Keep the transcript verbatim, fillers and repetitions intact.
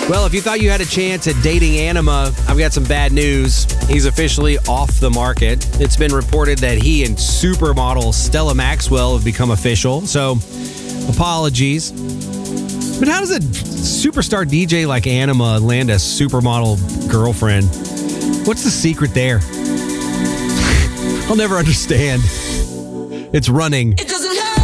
Well, if you thought you had a chance at dating Anima, I've got some bad news. He's officially off the market. It's been reported that he and supermodel Stella Maxwell have become official, so apologies. But how does a superstar D J like Anima land a supermodel girlfriend? What's the secret there? I'll never understand. It's running. It